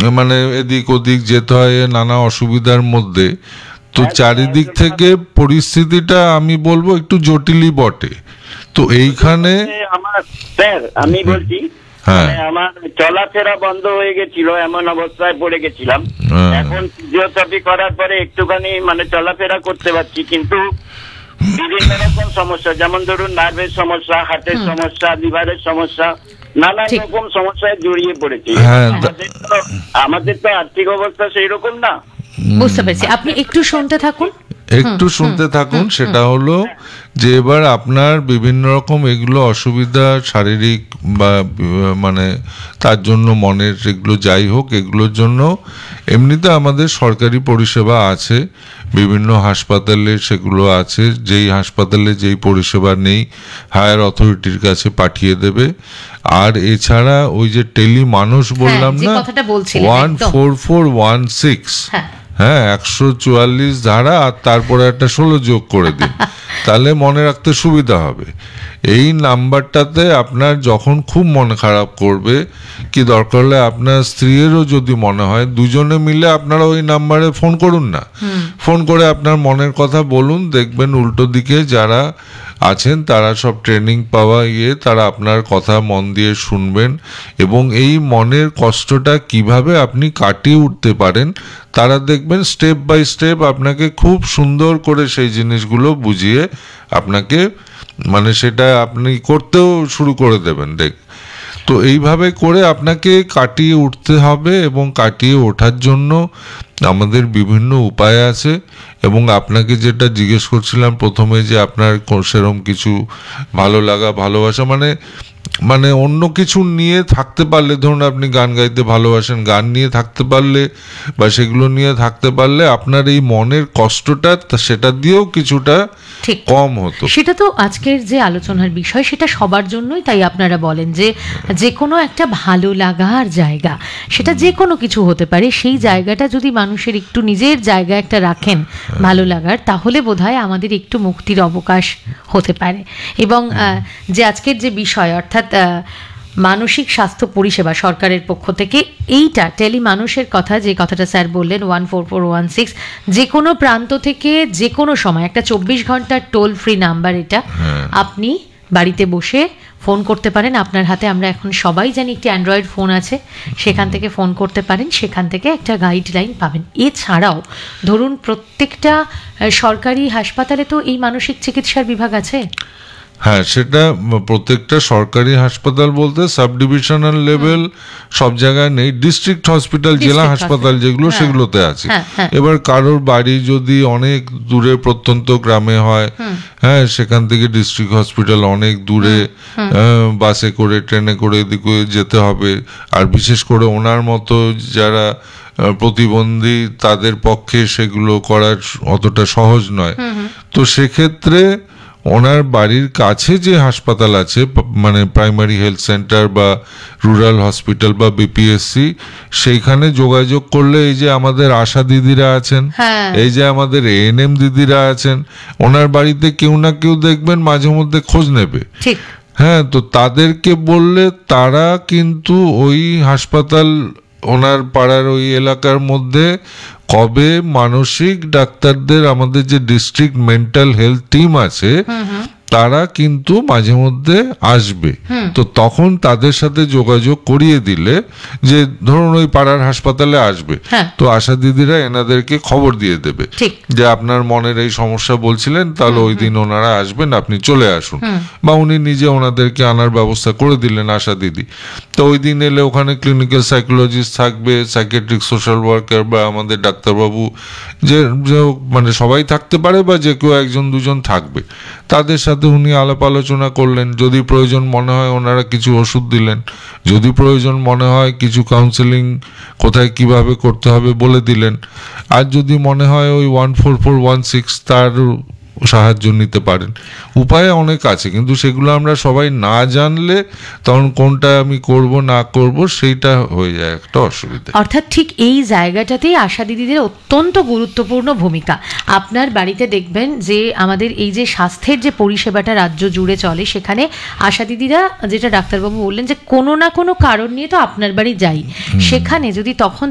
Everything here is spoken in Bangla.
মানে এদিক ওদিক যেতে হয় নানা অসুবিধার মধ্যে, তো চারিদিক থেকে পরিস্থিতিটা আমি বলবো একটু জটিলই বটে। তো এইখানে আমার স্যার আমি বলছি, আমার চলাফেরা বন্ধ হয়ে গেছিল, এমন অবস্থায় পড়ে গেছিলাম। এখন ফিজিওথেরাপি করার পরে একটুখানি মানে চলাফেরা করতে পারছি, কিন্তু বিভিন্ন রকম সমস্যা, যেমন ধরুন নার্ভের সমস্যা, হার্টের সমস্যা, লিভারের সমস্যা, নানা রকম সমস্যায় জড়িয়ে পড়েছি। আমাদের তো আর্থিক অবস্থা সেই রকম না। বুঝতে পেরেছি, আপনি একটু শুনতে থাকুন। সেটা হলো যে এবার আপনার বিভিন্ন রকম এগুলো অসুবিধা শারীরিক বা মানে তার জন্য মনের, এগুলো যাই হোক, এগুলোর জন্য এমনিতে আমাদের সরকারি পরিষেবা আছে, বিভিন্ন হাসপাতালে সেগুলো আছে। যেই হাসপাতালে যেই পরিষেবা নেই হায়ার অথরিটির কাছে পাঠিয়ে দেবে। আর এছাড়া ওই যে টেলি মানুষ বললাম না, 14416, হ্যাঁ 144 ধারা আর তারপরে একটা 16 যোগ করে দিন, তাহলে মনে রাখতে সুবিধা হবে। এই নাম্বারটাতে আপনার যখন খুব মন খারাপ করবে, কি দরকার হলে আপনার স্ত্রীরও যদি মনে হয়, দুজনে মিলে আপনারা ওই নাম্বারে ফোন করুন না, ফোন করে আপনার মনের কথা বলুন। দেখবেন উল্টো দিকে যারা আছেন তারা সব ট্রেনিং পাওয়া তারা আপনার কথা মন দিয়ে শুনবেন, এবং এই মনের কষ্টটা কিভাবে আপনি কাটিয়ে উঠতে পারেন তারা দেখবেন স্টেপ বাই স্টেপ আপনাকে খুব সুন্দর করে সেই জিনিসগুলো বুঝিয়ে আপনাকে মানে সেটা আপনি করতেও শুরু করে দেবেন। তো এইভাবে করে আপনাকে কাটিয়ে উঠতে হবে, এবং কাটিয়ে ওঠার জন্য আমাদের বিভিন্ন উপায় আছে। এবং আপনাকে যেটা জিজ্ঞেস করছিলাম প্রথমে, যে আপনার সেরকম কিছু ভালো লাগা ভালোবাসা মানে অন্য কিছু নিয়ে থাকতে পারলে, ধরুন আপনি গান গাইতে ভালোবাসেন, গান নিয়ে থাকতে পারলে বা সেগুলো নিয়ে থাকতে পারলে আপনার এই মনের কষ্টটা সেটা দিয়েও কিছুটা কম হতো। সেটা তো আজকের যে আলোচনার বিষয়, সেটা সবার জন্যই। তাই আপনারা বলেন যে কোনো একটা ভালো লাগার জায়গা, সেটা যে কোনো কিছু হতে পারে, সেই জায়গাটা যদি মানুষের একটু নিজের জায়গা একটা রাখেন ভালো লাগার, তাহলে বোধহয় আমাদের একটু মুক্তির অবকাশ হতে পারে। এবং যে আজকের যে বিষয়, অর্থাৎ মানসিক স্বাস্থ্য পরিষেবা সরকারের পক্ষ থেকে, এইটা টেলি মানুষের কথা, যে কথাটা স্যার বললেন 14416, যে কোনো প্রান্ত থেকে যে কোনো সময় একটা 24 ঘন্টার টোল ফ্রি নাম্বার। এটা আপনি বাড়িতে বসে ফোন করতে পারেন। আপনার হাতে আমরা এখন সবাই জানি একটি অ্যান্ড্রয়েড ফোন আছে, সেখান থেকে ফোন করতে পারেন, সেখান থেকে একটা গাইডলাইন পাবেন। এছাড়াও ধরুন প্রত্যেকটা সরকারি হাসপাতালে তো এই মানসিক চিকিৎসার বিভাগ আছে। হ্যাঁ, সেটা প্রত্যেকটা সরকারি হাসপাতাল বলতে সাব ডিভিশনাল লেভেল সব জায়গায় নেই, ডিস্ট্রিক্ট হসপিটাল, জেলা হাসপাতাল যেগুলো সেগুলোতে আছে। এবার কারোর বাড়ি যদি অনেক দূরে প্রত্যন্ত গ্রামে হয়, হ্যাঁ সেখান থেকে ডিস্ট্রিক্ট হসপিটাল অনেক দূরে, বাসে করে ট্রেনে করে এদিকে যেতে হবে। আর বিশেষ করে ওনার মতো যারা প্রতিবন্ধী তাদের পক্ষে সেগুলো করার অতটা সহজ নয়। তো সেক্ষেত্রে ওনার বাড়ির কাছে যে হাসপাতাল আছে, মানে প্রাইমারি হেলথ সেন্টার বা রুরাল হসপিটাল বা বিপিএসসি, সেইখানে যোগাযোগ করলে এই যে আমাদের আশা দিদিরা আছেন, এই যে আমাদের এএনএম দিদিরা আছেন, ওনার বাড়িতে কেউ না কেউ দেখবেন মাঝে মধ্যে খোঁজ নেবে। হ্যাঁ, তো তাদেরকে বললে তারা কিন্তু ওই হাসপাতাল, ওনার পাড়ার ওই এলাকার মধ্যে কবে মানসিক ডাক্তারদের, আমাদের যে ডিস্ট্রিক্ট মেন্টাল হেলথ টিম আছে, তারা কিন্তু মাঝে মধ্যে আসবে। তো তখন তাদের সাথে যোগাযোগ করিয়ে দিলে, যে ধরুন ওই পাড়ার হাসপাতালে আসবে, তো আশা দিদিরা এনাদেরকে খবর দিয়ে দেবে যে আপনার মনের এই সমস্যা বলছিলেন, তাহলে ওই দিন ওনারা আসবেন, আপনি চলে আসুন। বা উনি নিজে ওনাদেরকে আনার ব্যবস্থা করে দিলেন আশা দিদি। তো ওই দিন এলে ওখানে ক্লিনিক্যাল সাইকোলজিস্ট থাকবে, সাইকিয়াট্রিক সোশ্যাল ওয়ার্কার বা আমাদের ডাক্তারবাবু, যে মানে সবাই থাকতে পারে বা যে কেউ একজন দুজন থাকবে, তাদের সাথে উনি আলাপ আলোচনা করলেন। যদি প্রয়োজন মনে হয় ওনারা কিছু ওষুধ দিলেন, যদি প্রয়োজন মনে হয় কিছু কাউন্সেলিং কোথায় কিভাবে করতে হবে বলে দিলেন। আর যদি মনে হয় ওই 14416 তার সাহায্য নিতে পারেন। উপায় অনেক আছে, কিন্তু সেগুলো আমরা সবাই না জানলে তখন কোনটা আমি করব না করব সেইটা হয়ে যায় একটা অসুবিধা। অর্থাৎ ঠিক এই জায়গাটাতেই আশা দিদিদের অত্যন্ত গুরুত্বপূর্ণ ভূমিকা। আপনার বাড়িতে দেখবেন যে আমাদের এই যে স্বাস্থ্যের যে পরিষেবাটা রাজ্য জুড়ে চলে, সেখানে আশা দিদিরা, যেটা ডাক্তারবাবু বললেন যে কোনো না কোনো কারণ নিয়ে তো আপনার বাড়ি যাই, সেখানে যদি তখন